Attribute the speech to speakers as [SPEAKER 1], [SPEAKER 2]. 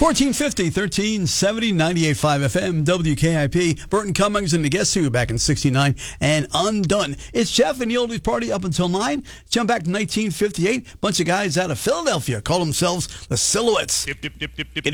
[SPEAKER 1] 1450, 1370, 98.5 FM, WKIP. Burton Cummings and the Guess Who back in 69 and Undone. It's Jeff and the Oldies Party up until 9. Jump back to 1958. Bunch of guys out of Philadelphia call themselves the Silhouettes.
[SPEAKER 2] Dip, dip, dip, dip, dip.